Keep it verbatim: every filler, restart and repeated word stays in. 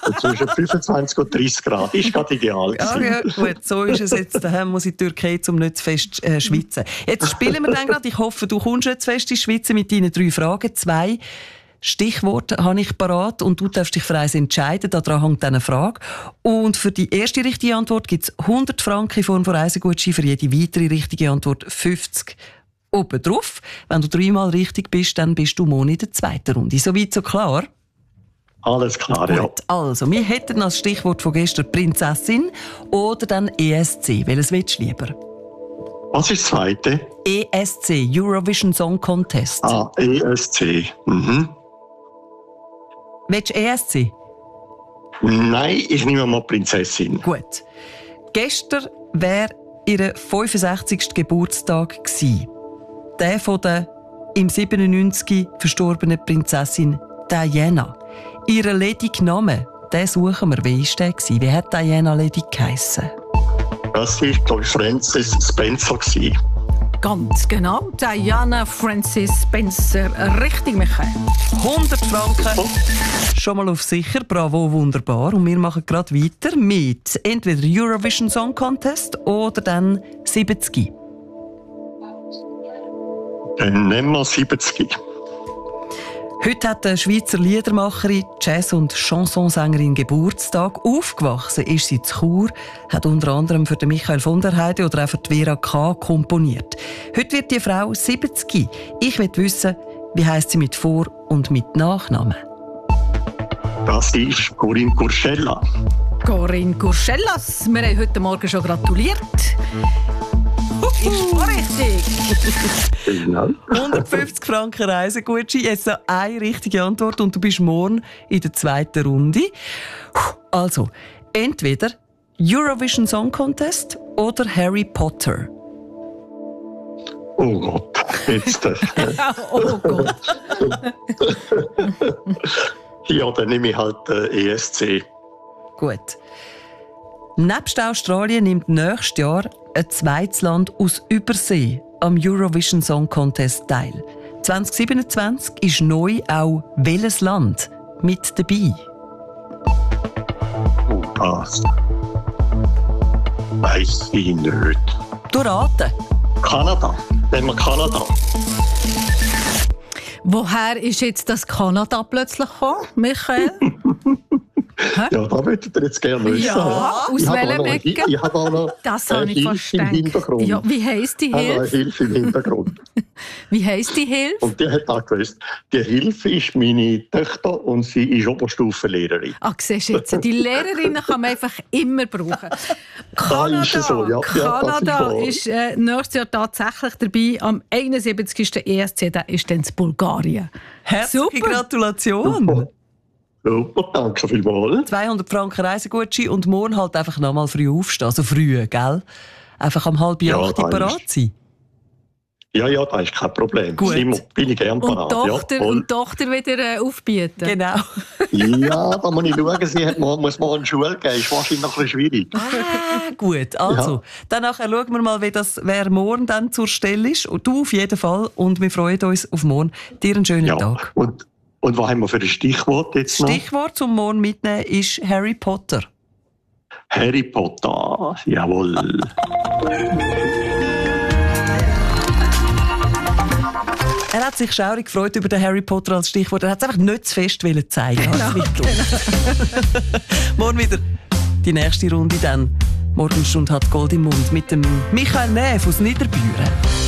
zwischen fünfundzwanzig und dreißig Grad. Ist gerade ideal. Ja, ja, gut, so ist es jetzt. Daheim muss in die Türkei, um nicht zu fest äh, schwitzen. Jetzt spielen wir dann gerade. Ich hoffe, du kommst nicht zu fest ins Schwitzen mit deinen drei Fragen. Zwei Stichworte habe ich parat und du darfst dich für eins entscheiden. Daran hängt eine Frage. Und für die erste richtige Antwort gibt es hundert Franken in Form von Reisegutschein, für jede weitere richtige Antwort fünfzig oben drauf. Wenn du dreimal richtig bist, dann bist du morgen in der zweiten Runde. Soweit so klar? Alles klar, Gut, ja. Also, wir hätten als Stichwort von gestern Prinzessin oder dann E S C. Welches willst du lieber? Was ist das zweite? E S C, Eurovision Song Contest. Ah, E S C. Mhm. Willst du E S C? Nein, ich nehme mal Prinzessin. Gut. Gestern wäre ihr fünfundsechzigster Geburtstag gewesen. Der von der im siebenundneunzig verstorbenen Prinzessin Diana. Ihren ledigen Namen, den suchen wir. Wie war der gewesen? Wie hat Diana ledig geheissen? Das war, glaube ich, Frances Spencer gewesen. Ganz genau. Diana Frances Spencer. Richtig, Michael. hundert Franken. Schon mal auf sicher. Bravo, wunderbar. Und wir machen gerade weiter mit entweder Eurovision Song Contest oder dann siebzig. Dann nehmen wir siebzig. Heute hat die Schweizer Liedermacherin, Jazz- und Chansonsängerin Geburtstag. Aufgewachsen ist sie zu Chur, hat unter anderem für den Michael von der Heide oder auch für die Vera K. komponiert. Heute wird die Frau siebzig. Ich will wissen, wie heisst sie mit Vor- und mit Nachnamen? Das ist Corinne Curcella. Corinne Curcellas. Wir haben heute Morgen schon gratuliert. Ist richtig. Genau. hundertfünfzig Franken Reisegutschein. Jetzt noch eine richtige Antwort und du bist morgen in der zweiten Runde. Also, entweder Eurovision Song Contest oder Harry Potter. Oh Gott, jetzt. Äh, Oh Gott. ja, dann nehme ich halt äh, E S C. Gut. Nebst Australien nimmt nächstes Jahr ein zweites Land aus Übersee am Eurovision Song Contest teil. zwanzig siebenundzwanzig ist neu auch welches Land mit dabei? Oh, das weiss ich nicht. Du raten. Kanada. Nehmen wir Kanada. Woher ist jetzt das Kanada plötzlich gekommen, Michael? Ja, da möchtet ihr jetzt gerne wissen. Ja, aus Ich habe welchem auch noch- Ecke? Ich habe auch noch Das eine habe ich Hilfe fast im gedacht. Hintergrund. Ja, wie heisst die Ich habe noch eine Hilfe? Hilfe im Hintergrund. Wie heisst die Hilfe? Und die hat auch gewusst, die Hilfe ist meine Tochter und sie ist Oberstufenlehrerin. Ah, siehst du jetzt, die Lehrerinnen kann man einfach immer brauchen. Kanada, ist es so, ja. Ja, das ist Kanada wahr. ist äh, nächstes Jahr tatsächlich dabei. Am einundsiebzigsten E S C, da ist dann in Bulgarien. Herzliche Super. Gratulation! Super, danke vielmals. zweihundert Franken Reisegutschein und morgen halt einfach noch mal früh aufstehen. Also früh, gell? Einfach um halb Ja, acht da parat sein. Ja, ja, das ist kein Problem. Gut. Sind wir- bin ich gerne Und parat. Tochter, Ja, voll. und Tochter wieder äh, aufbieten. Genau. Ja, da muss ich schauen, sie hat, muss morgen in die Schule gehen. Ist wahrscheinlich noch ein bisschen schwierig. Ah, gut. Also, Ja. dann nachher schauen wir mal, wie das, wer morgen dann zur Stelle ist. Und du auf jeden Fall. Und wir freuen uns auf morgen. Dir einen schönen Ja. Tag. Und, und was haben wir für ein Stichwort jetzt noch? Stichwort zum morgen mitnehmen ist Harry Potter. Harry Potter. Jawohl. Er hat sich schaurig gefreut über den Harry Potter als Stichwort. Er hat es einfach nicht zu fest wollen zeigen. Genau. Morgen wieder die nächste Runde dann. Morgenstunde hat Gold im Mund mit dem Michael Neff aus Niederbüren.